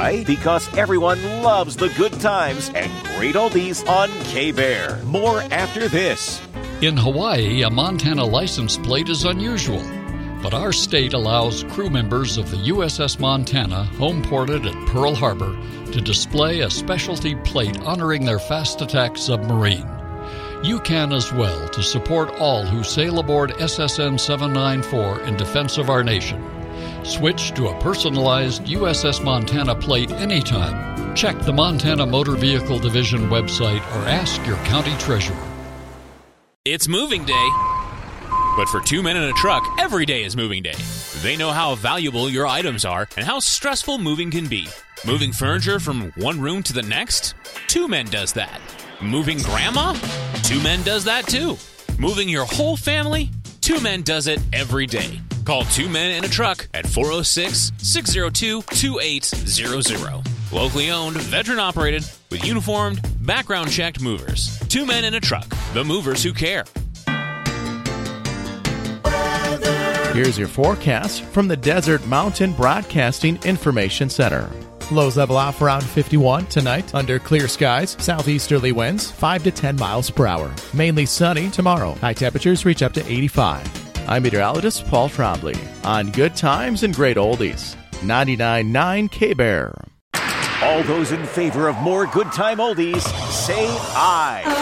Why? Because everyone loves the good times and great oldies on K-Bear. More after this. In Hawaii, a Montana license plate is unusual, but our state allows crew members of the USS Montana, home-ported at Pearl Harbor, to display a specialty plate honoring their fast-attack submarine. You can as well to support all who sail aboard SSN 794 in defense of our nation. Switch to a personalized USS Montana plate anytime. Check the Montana Motor Vehicle Division website or ask your county treasurer. It's moving day. But for two men in a truck, every day is moving day. They know how valuable your items are and how stressful moving can be. Moving furniture from one room to the next? 2 men does that. Moving grandma? 2 men does that too. Moving your whole family? 2 men does it every day. Call 2 Men in a Truck at 406-602-2800. Locally owned, veteran-operated, with uniformed, background-checked movers. 2 Men in a Truck, the movers who care. Here's your forecast from the Desert Mountain Broadcasting Information Center. Lows level off around 51 tonight under clear skies. Southeasterly winds 5 to 10 miles per hour. Mainly sunny tomorrow. High temperatures reach up to 85. I'm meteorologist Paul Trombley on Good Times and Great Oldies. 99.9 K-Bear. All those in favor of more good time oldies, say aye.